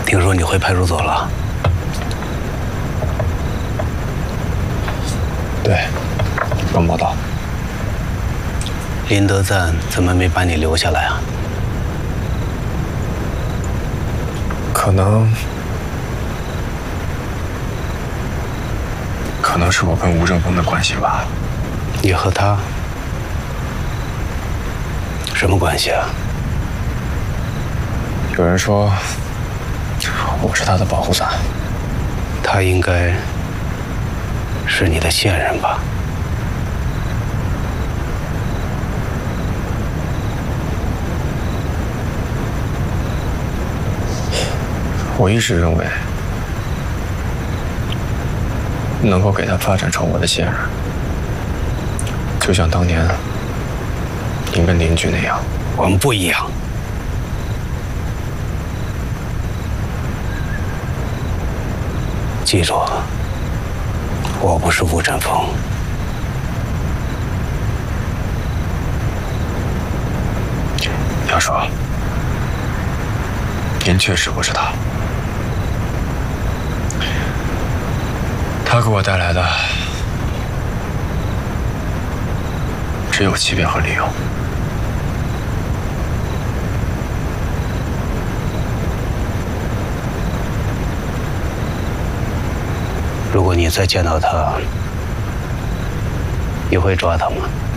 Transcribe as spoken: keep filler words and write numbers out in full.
听说你回派出所了？ 对，刚报道。 林德赞怎么没把你留下来啊？ 可能，可能是我跟吴正峰的关系吧。 你和他什么关系啊？ 有人说我是他的保护伞。 他应该是你的线人吧？ 我一直认为，能够给他发展成我的线人，就像当年您跟邻居那样。 我们不一样。记住，我不是吴振峰。 杨叔，您确实不是他。他给我带来的只有欺骗和利用。 如果你再见到他，你会抓他吗？